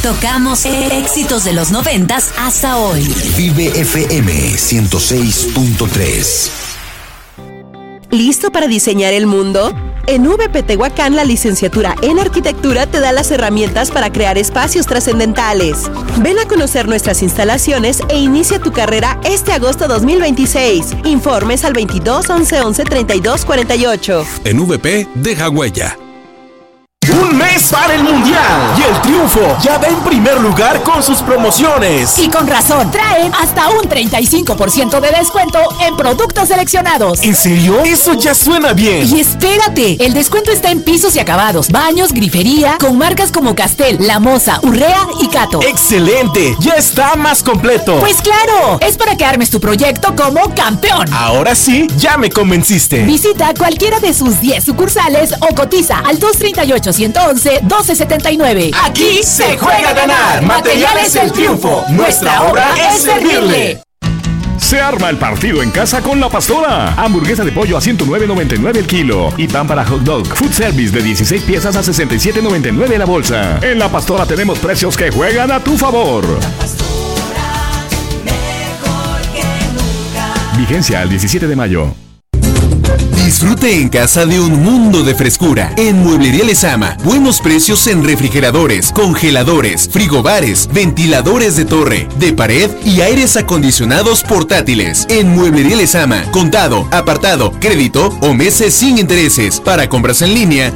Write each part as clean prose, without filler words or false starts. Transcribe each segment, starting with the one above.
Tocamos éxitos de los 90s hasta hoy. Vive FM 106.3. ¿Listo para diseñar el mundo? En UVP Tehuacán, la licenciatura en arquitectura te da las herramientas para crear espacios trascendentales. Ven a conocer nuestras instalaciones e inicia tu carrera este agosto 2026. Informes al 22 11 11 32 48. En UVP, deja huella. Un mes para el Mundial y el Triunfo ya va en primer lugar con sus promociones. Y con razón, traen hasta un 35% de descuento en productos seleccionados. ¿En serio? Eso ya suena bien. Y espérate, el descuento está en pisos y acabados, baños, grifería, con marcas como Castel, La Moza, Urrea y Cato. ¡Excelente! Ya está más completo. Pues claro, es para que armes tu proyecto como campeón. Ahora sí, ya me convenciste. Visita cualquiera de sus 10 sucursales o cotiza al 238-111-1279. Aquí se juega a ganar. Materiales El Triunfo. Nuestra obra es servirle. Se arma el partido en casa con La Pastora. Hamburguesa de pollo a $109.99 el kilo. Y pan para hot dog. Food service de 16 piezas a $67.99 la bolsa. En La Pastora tenemos precios que juegan a tu favor. La Pastora, mejor que nunca. Vigencia al 17 de mayo. Disfrute en casa de un mundo de frescura. En Mueblería Lezama, buenos precios en refrigeradores, congeladores, frigobares, ventiladores de torre, de pared y aires acondicionados portátiles. En Mueblería Lezama, contado, apartado, crédito o meses sin intereses. Para compras en línea,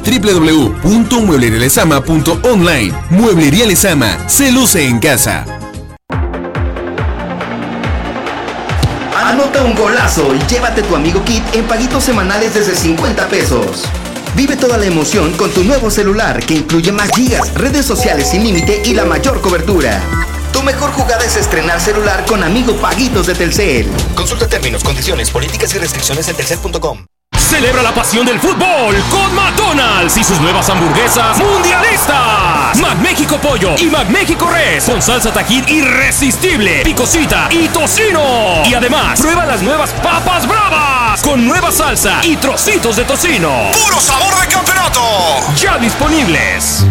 www.mueblerialezama.online. Mueblería Lezama, se luce en casa. Anota un golazo y llévate tu amigo kit en paguitos semanales desde 50 pesos. Vive toda la emoción con tu nuevo celular que incluye más gigas, redes sociales sin límite y la mayor cobertura. Tu mejor jugada es estrenar celular con amigo paguitos de Telcel. Consulta términos, condiciones, políticas y restricciones en telcel.com. Celebra la pasión del fútbol con McDonald's y sus nuevas hamburguesas mundialistas. McMéxico Pollo y McMéxico Res con salsa Tajín irresistible, picosita y tocino. Y además, prueba las nuevas papas bravas con nueva salsa y trocitos de tocino. ¡Puro sabor de campeonato! Ya disponibles.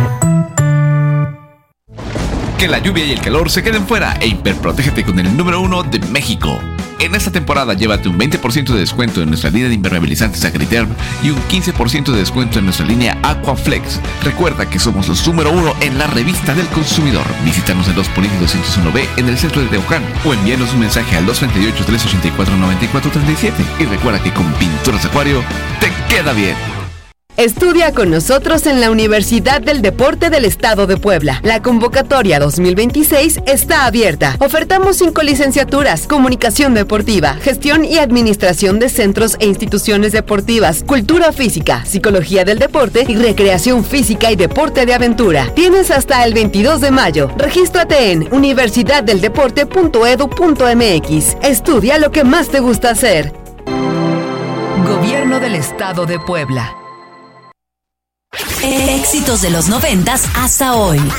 Que la lluvia y el calor se queden fuera e hiperprotégete con el número 1 de México. En esta temporada llévate un 20% de descuento en nuestra línea de impermeabilizantes Agriterm y un 15% de descuento en nuestra línea Aquaflex. Recuerda que somos los número 1 en la revista del consumidor. Visítanos en Los Polinos 201B en el centro de Tehuacán o envíanos un mensaje al 238-384-9437. Y recuerda que con Pinturas Acuario te queda bien. Estudia con nosotros en la Universidad del Deporte del Estado de Puebla. La convocatoria 2026 está abierta. Ofertamos 5 licenciaturas: Comunicación Deportiva, Gestión y Administración de Centros e Instituciones Deportivas, Cultura Física, Psicología del Deporte y Recreación Física y Deporte de Aventura. Tienes hasta el 22 de mayo. Regístrate en universidaddeldeporte.edu.mx. Estudia lo que más te gusta hacer. Gobierno del Estado de Puebla. Éxitos de los 90s hasta hoy.